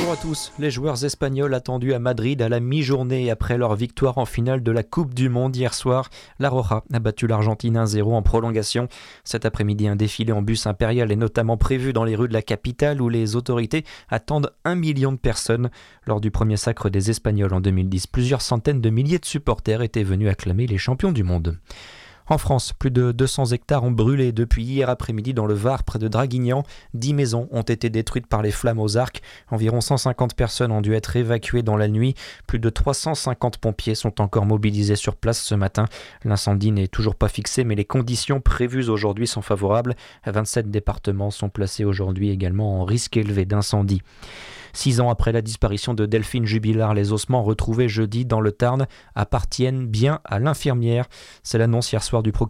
Bonjour à tous. Les joueurs espagnols attendus à Madrid à la mi-journée après leur victoire en finale de la Coupe du Monde hier soir. La Roja a battu l'Argentine 1-0 en prolongation. Cet après-midi, un défilé en bus impérial est notamment prévu dans les rues de la capitale où les autorités attendent 1 million de personnes. Lors du premier sacre des Espagnols en 2010, plusieurs centaines de milliers de supporters étaient venus acclamer les champions du monde. En France, plus de 200 hectares ont brûlé depuis hier après-midi dans le Var, près de Draguignan. 10 maisons ont été détruites par les flammes aux arcs. Environ 150 personnes ont dû être évacuées dans la nuit. Plus de 350 pompiers sont encore mobilisés sur place ce matin. L'incendie n'est toujours pas fixé, mais les conditions prévues aujourd'hui sont favorables. 27 départements sont placés aujourd'hui également en risque élevé d'incendie. 6 ans après la disparition de Delphine Jubilard, les ossements retrouvés jeudi dans le Tarn appartiennent bien à l'infirmière. C'est l'annonce hier soir du procureur